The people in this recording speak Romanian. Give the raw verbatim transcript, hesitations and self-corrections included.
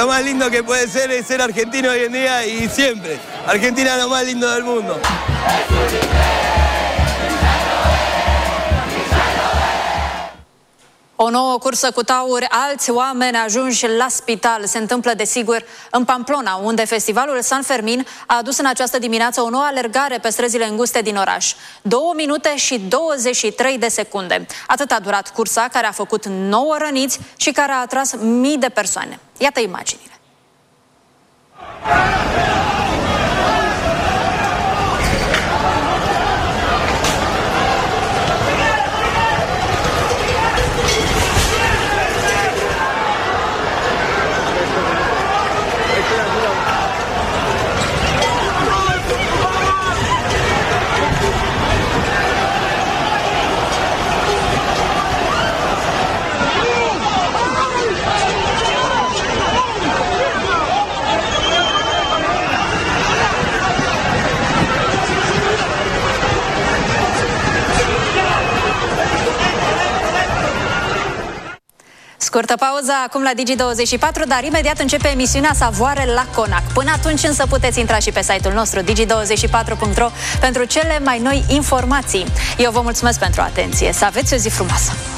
Lo más lindo que puede ser es ser argentino hoy en día y siempre. Argentina es lo más lindo del mundo. O nouă cursă cu tauri, alți oameni ajunși la spital. Se întâmplă, desigur, în Pamplona, unde festivalul San Fermin a adus în această dimineață o nouă alergare pe străzile înguste din oraș. Două minute și douăzeci și trei de secunde. Atât a durat cursa, care a făcut nouă răniți și care a atras mii de persoane. Iată imaginile. Scurtă pauză acum la Digi douăzeci și patru, dar imediat începe emisiunea Savoare la Conac. Până atunci însă puteți intra și pe site-ul nostru digi douăzeci și patru punct ro pentru cele mai noi informații. Eu vă mulțumesc pentru atenție. Să aveți o zi frumoasă!